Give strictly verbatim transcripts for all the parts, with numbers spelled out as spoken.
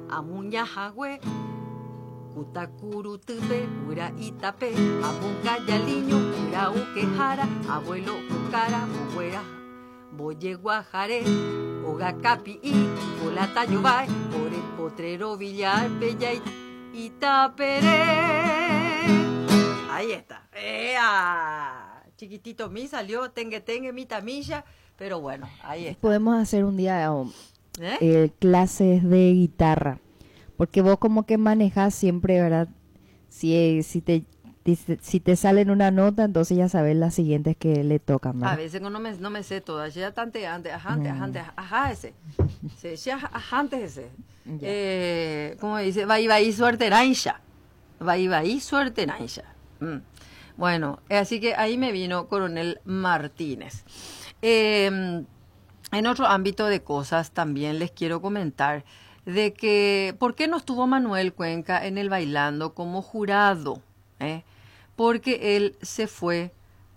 amuña jagüe, kutakuru tupe, ura itape, apunca yaliño, ura uquejara, abuelo cucara, muguera, boye guajare, oga capi y, colata yubae, por el potrero villar, bella itapere. Ahí está. ¡Ea! Chiquitito mi salió, tengue tengue mi tamilla, pero bueno, ahí está. Podemos hacer un día um, ¿Eh? eh, clases de guitarra, porque vos como que manejás siempre, ¿verdad? Si, si te si te salen una nota, entonces ya sabes las siguientes que le tocan, ¿verdad? A veces no me, no me sé todas, ya tante antes, ajante, ajante, ajá ese, se ya ajante ese, eh, como dice, va y va y suerte naisha, va y va y suerte naisha. Mm. Bueno, así que ahí me vino Coronel Martínez. Eh, en otro ámbito de cosas también les quiero comentar de que, ¿por qué no estuvo Manuel Cuenca en el Bailando como jurado? ¿Eh? Porque él se fue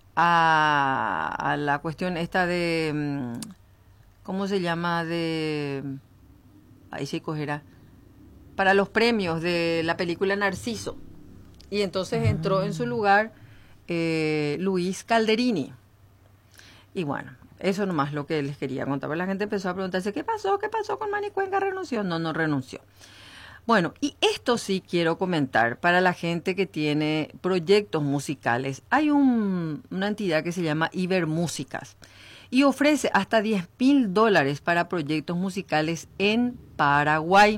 a, a la cuestión esta de, ¿cómo se llama? De, ahí se cogerá, para los premios de la película Narciso. Y entonces entró en su lugar eh, Luis Calderini. Y bueno, eso nomás lo que les quería contar. Pero la gente empezó a preguntarse, ¿qué pasó? ¿Qué pasó con Manny Cuenca? ¿Renunció? No, no renunció. Bueno, y esto sí quiero comentar para la gente que tiene proyectos musicales. Hay un, una entidad que se llama Ibermúsicas y ofrece hasta diez mil dólares para proyectos musicales en Paraguay.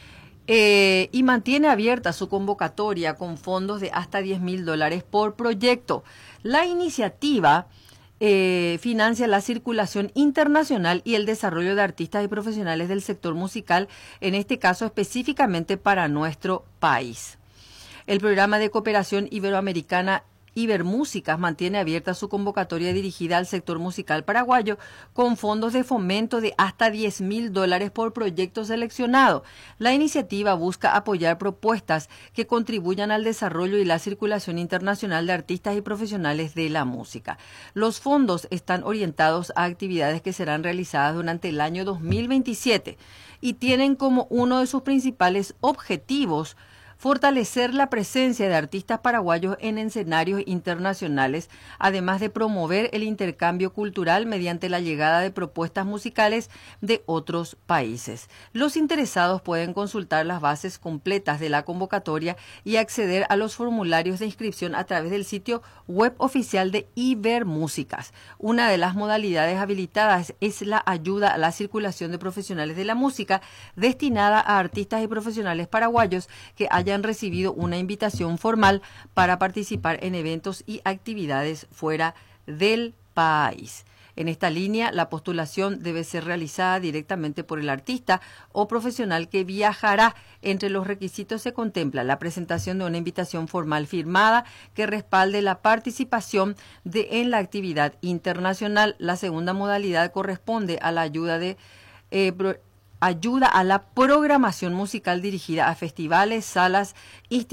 Eh, y mantiene abierta su convocatoria con fondos de hasta diez mil dólares por proyecto. La iniciativa eh, financia la circulación internacional y el desarrollo de artistas y profesionales del sector musical, en este caso específicamente para nuestro país. El programa de cooperación iberoamericana Ibermúsicas mantiene abierta su convocatoria dirigida al sector musical paraguayo con fondos de fomento de hasta diez mil dólares por proyecto seleccionado. La iniciativa busca apoyar propuestas que contribuyan al desarrollo y la circulación internacional de artistas y profesionales de la música. Los fondos están orientados a actividades que serán realizadas durante el año dos mil veintisiete y tienen como uno de sus principales objetivos fortalecer la presencia de artistas paraguayos en escenarios internacionales, además de promover el intercambio cultural mediante la llegada de propuestas musicales de otros países. Los interesados pueden consultar las bases completas de la convocatoria y acceder a los formularios de inscripción a través del sitio web oficial de Ibermúsicas. Una de las modalidades habilitadas es la ayuda a la circulación de profesionales de la música destinada a artistas y profesionales paraguayos que hayan han recibido una invitación formal para participar en eventos y actividades fuera del país. En esta línea, la postulación debe ser realizada directamente por el artista o profesional que viajará. Entre los requisitos se contempla la presentación de una invitación formal firmada que respalde la participación de, en la actividad internacional. La segunda modalidad corresponde a la ayuda de eh, ayuda a la programación musical dirigida a festivales, salas, instituciones